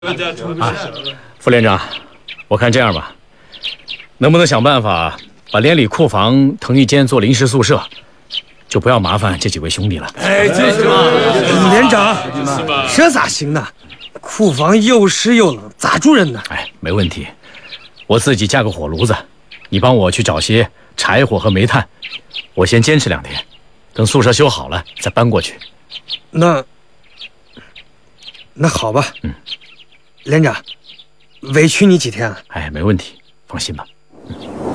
副连长，我看这样吧，能不能想办法把连里库房腾一间做临时宿舍，就不要麻烦这几位兄弟了。 哎，就是嘛， 连长，这咋行呢？库房又湿又冷，咋住人呢？ 哎，没问题，我自己架个火炉子，你帮我去找些柴火和煤炭，我先坚持2天，等宿舍修好了再搬过去。 那好吧。连长，委屈你几天了。 哎，没问题，放心吧。